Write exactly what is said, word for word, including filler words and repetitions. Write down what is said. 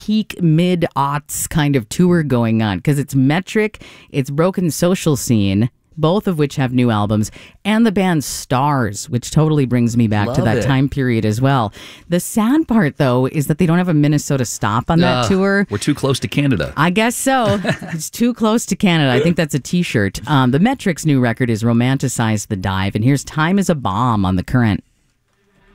peak mid-aughts kind of tour going on because it's Metric, it's Broken Social Scene, both of which have new albums, and the band Stars, which totally brings me back Love to that it. time period as well. The sad part, though, is that they don't have a Minnesota stop on that Ugh, tour. We're too close to Canada. I guess so. It's too close to Canada. I think that's a t-shirt. Um, the Metric's new record is Romanticize the Dive, and here's Time is a Bomb on The Current.